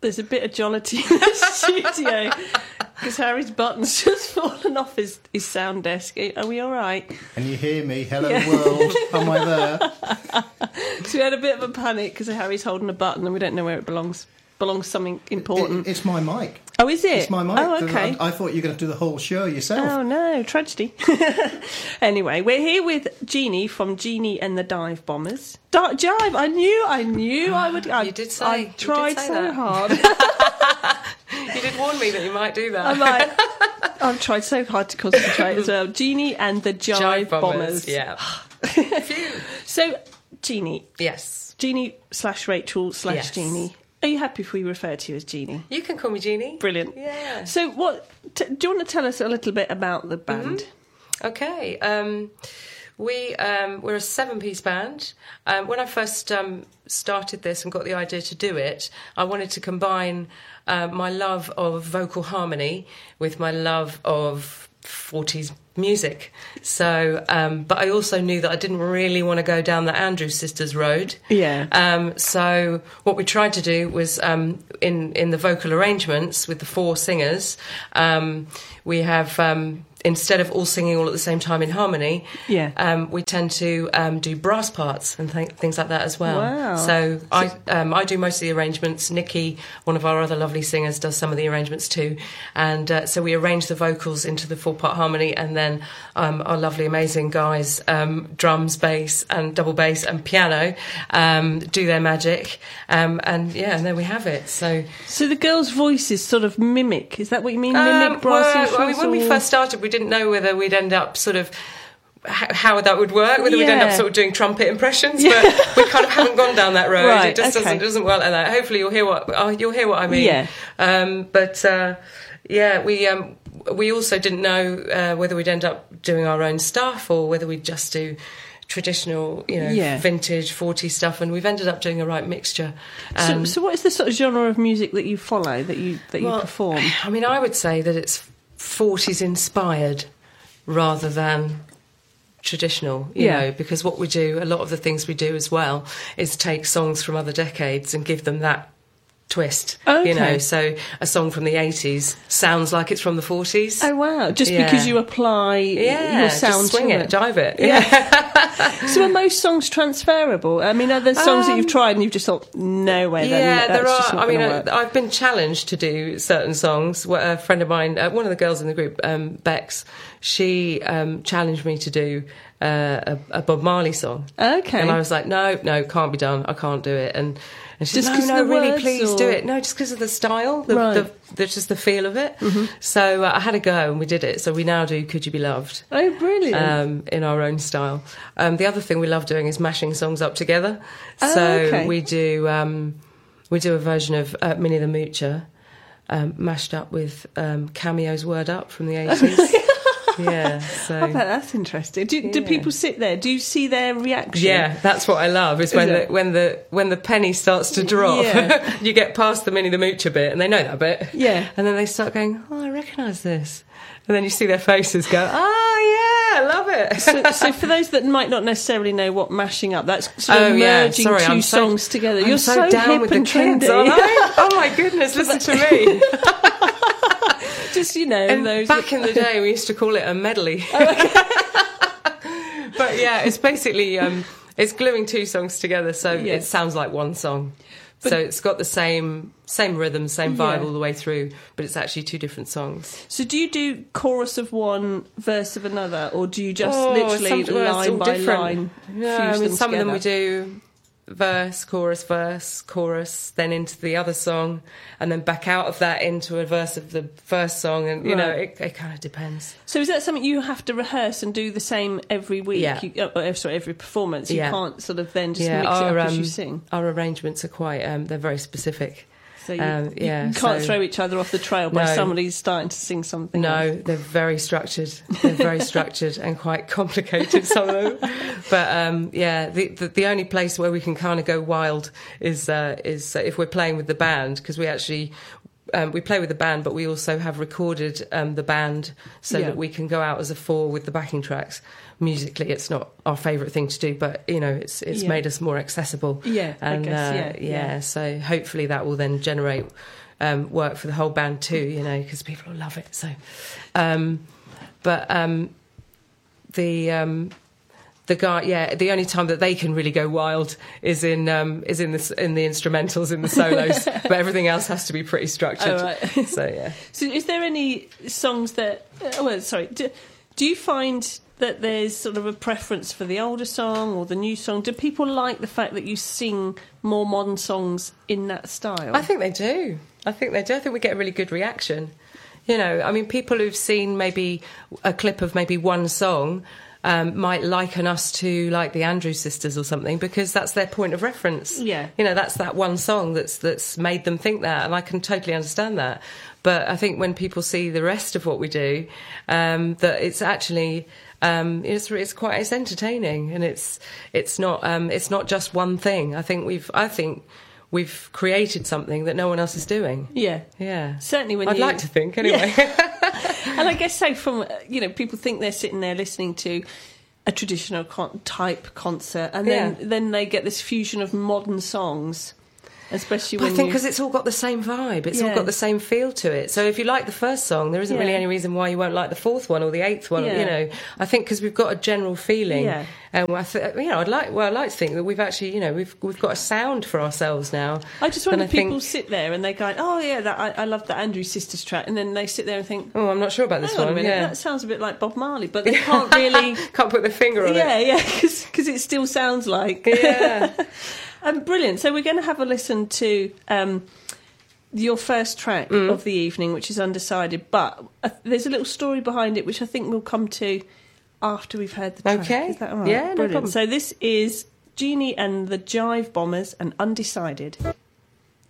There's a bit of jollity in the studio because Harry's button's just fallen off his sound desk. Are we all right? Can you hear me? Hello, world. Am I there? So we had a bit of a panic because Harry's holding a button and we don't know where it belongs. Belongs something important. It's my mic. Oh, is it? It's my mic. Oh, okay. I thought you were going to do the whole show yourself. Oh, no, tragedy. Anyway, we're here with Jeannie from Jeannie and the Dive Bombers. Jive, I knew I would... You did say. I tried so hard. You did warn me that you might do that. I've tried so hard to concentrate as well. Jeannie and the Jive Bombers. Yeah. So, Jeannie. Yes. Jeannie/Rachel/ Yes. Jeannie. Are you happy if we refer to you as Jeannie? You can call me Jeannie. Brilliant. Yeah. So, do you want to tell us a little bit about the band? Mm-hmm. Okay. We're a 7-piece band. When I first started this and got the idea to do it, I wanted to combine my love of vocal harmony with my love of 40s music. So, but I also knew that I didn't really want to go down the Andrews Sisters road. Yeah. So what we tried to do was in the vocal arrangements with the 4 singers, we have instead of all singing all at the same time in harmony, we tend to do brass parts and things like that as well. Wow. So I do most of the arrangements. Nikki, one of our other lovely singers, does some of the arrangements too. And so we arrange the vocals into the 4-part harmony, and then our lovely, amazing guys, drums, bass, and double bass and piano, do their magic. And there we have it. So the girls' voices sort of mimic. Is that what you mean? Mimic brass? When we first started, we didn't know whether we'd end up sort of how that would work, whether we'd end up sort of doing trumpet impressions, but we kind of haven't gone down that road. Right, it just doesn't work like that. Hopefully you'll hear what I mean. Yeah. We also didn't know whether we'd end up doing our own stuff or whether we'd just do traditional, vintage 40 stuff, and we've ended up doing a right mixture. So what is the sort of genre of music that you follow, that you perform? I mean, I would say that it's 40s inspired rather than traditional, you know, because what we do, a lot of the things we do as well, is take songs from other decades and give them that twist. Okay. So a song from the 80s sounds like it's from the 40s. Oh wow, because you apply your sound just swing to it, dive it. So are most songs transferable? I mean, are there songs that you've tried and you've just thought, no way, there are. I mean, work. I've been challenged to do certain songs. A friend of mine, one of the girls in the group, Bex, she challenged me to do a Bob Marley song. Okay. And I was like, no, can't be done. I can't do it. And she just said, no, really, words, please do it. No, just because of the style, just the feel of it. Mm-hmm. So I had a go and we did it. So we now do Could You Be Loved? Oh, brilliant. In our own style. The other thing we love doing is mashing songs up together. So we do a version of Minnie the Moocher, mashed up with Cameo's Word Up from the 80s. Yeah, so I bet that's interesting. Do people sit there? Do you see their reaction? Yeah, that's what I love. Is when the penny starts to drop, you get past the Minnie the Moocher bit, and they know that bit. Yeah, and then they start going, "Oh, I recognise this," and then you see their faces go, "Oh yeah, I love it." So for those that might not necessarily know what mashing up, that's sort of merging two songs together. I'm You're so down hip with and the kids, trendy. aren't I? Oh my goodness, listen to me. Just, and those... back in the day, we used to call it a medley. Oh, okay. But yeah, it's basically it's gluing 2 songs together, so it sounds like one song. So it's got the same rhythm, same vibe all the way through, but it's actually 2 different songs. So do you do chorus of one, verse of another, or do you just literally line by line fuse them some together? of them we do verse, chorus, then into the other song, and then back out of that into a verse of the first song, and you know, it kind of depends. So is that something you have to rehearse and do the same every week? Yeah. Every performance. You can't sort of then just mix it up as you sing. Our arrangements are quite, they're very specific. So you can't throw each other off the trail by somebody's starting to sing something. No, they're very structured. They're very structured and quite complicated, some of them. But the only place where we can kind of go wild is if we're playing with the band, because we actually we play with the band, but we also have recorded the band so that we can go out as a 4 with the backing tracks. Musically, it's not our favourite thing to do, but it's made us more accessible. Yeah, and I guess, so hopefully that will then generate work for the whole band too. Because people will love it. So, the guy, the only time that they can really go wild is in the instrumentals, in the solos, but everything else has to be pretty structured. Oh, right. So yeah. So, is there any songs that? Do you find that there's sort of a preference for the older song or the new song? Do people like the fact that you sing more modern songs in that style? I think they do. I think we get a really good reaction. People who've seen maybe a clip of maybe one song might liken us to like the Andrews Sisters or something, because that's their point of reference. Yeah. That's that one song that's made them think that, and I can totally understand that. But I think when people see the rest of what we do, that it's actually it's entertaining, and it's not just one thing. I think we've created something that no one else is doing. Yeah. Certainly when I'd like to think, anyway. Yeah. And I guess so from, people think they're sitting there listening to a traditional type concert, and then they get this fusion of modern songs. Especially when I think because it's all got the same vibe, it's all got the same feel to it. So if you like the first song, there isn't really any reason why you won't like the fourth one or the eighth one. Yeah. I think because we've got a general feeling, and I'd like to think that we've actually, we've got a sound for ourselves now. I just wonder if people sit there and they go, "Oh yeah, I love the Andrews Sisters track," and then they sit there and think, "Oh, I'm not sure about this one. On a minute, that sounds a bit like Bob Marley," but they can't really put their finger on it. Yeah, because it still sounds like brilliant. So we're going to have a listen to your first track of the evening, which is Undecided, but there's a little story behind it, which I think we'll come to after we've heard the track. Okay. Is that all right? Yeah, no Brilliant. problem. So this is Jeannie and the Jive Bombers and Undecided.